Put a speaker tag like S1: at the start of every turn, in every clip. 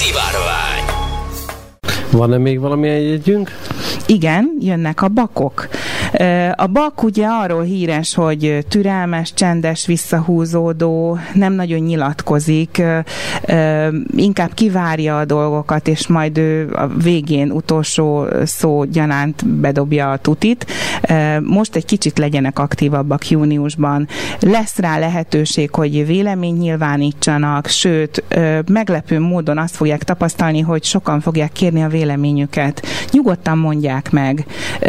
S1: Szivárvány.
S2: Van-e még valamilyen jegyünk?
S3: Igen, jönnek a bakok. A bak ugye arról híres, hogy türelmes, csendes, visszahúzódó, nem nagyon nyilatkozik, inkább kivárja a dolgokat, és majd ő a végén utolsó szó gyanánt bedobja a tutit. Most egy kicsit legyenek aktívabbak júniusban. Lesz rá lehetőség, hogy véleményt nyilvánítsanak, sőt, meglepő módon azt fogják tapasztalni, hogy sokan fogják kérni a véleményüket. Nyugodtan mondják meg.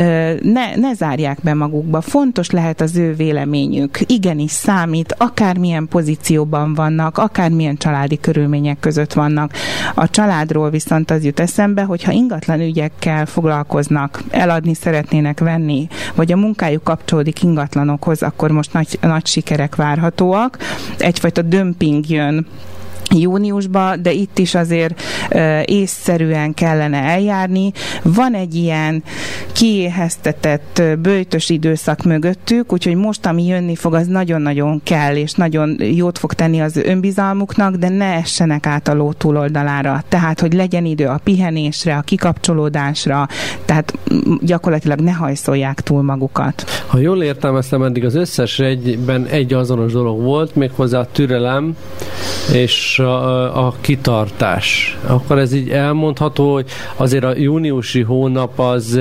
S3: Ne zárják be magukba. Fontos lehet az ő véleményük. Igenis számít, akármilyen pozícióban vannak, akármilyen családi körülmények között vannak. A családról viszont az jut eszembe, hogyha ingatlan ügyekkel foglalkoznak, eladni szeretnének venni, vagy a munkájuk kapcsolódik ingatlanokhoz, akkor most nagy sikerek várhatóak. Egyfajta dömping jön júniusban, de itt is azért észszerűen kellene eljárni. Van egy ilyen kiéheztetett, böjtös időszak mögöttük, úgyhogy most, ami jönni fog, az nagyon-nagyon kell, és nagyon jót fog tenni az önbizalmuknak, de ne essenek át a ló túloldalára. Tehát, hogy legyen idő a pihenésre, a kikapcsolódásra, tehát gyakorlatilag ne hajszolják túl magukat.
S2: Ha jól értelmeztem, eddig az összes egyben egy azonos dolog volt, méghozzá a türelem és a kitartás. Akkor ez így elmondható, hogy azért a júniusi hónap az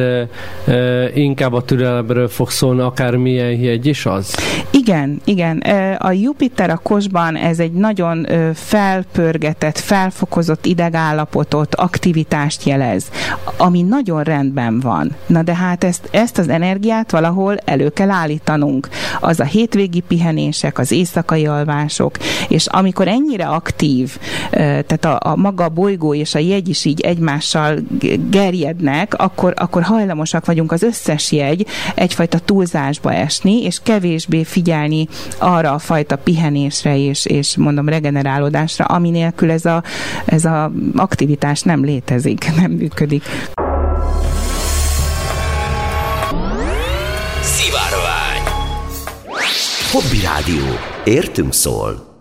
S2: inkább a türelemről fog szólni, akármilyen jegy is az?
S3: Igen. A Jupiter a Kosban ez egy nagyon felpörgetett, felfokozott idegállapotot, aktivitást jelez, ami nagyon rendben van. Na de hát ezt az energiát valahol elő kell állítanunk. Az a hétvégi pihenések, az éjszakai alvások, és amikor ennyire aktív, tehát a maga bolygó és a jegy is így egymással gerjednek, akkor hajlamosak vagyunk az összes jegy egyfajta túlzásba esni, és kevésbé figyelni arra a fajta pihenésre és mondom regenerálódásra, ami nélkül ez a aktivitás nem létezik, nem működik.
S1: Szivárvány. Hobby Rádió. Értünk szól.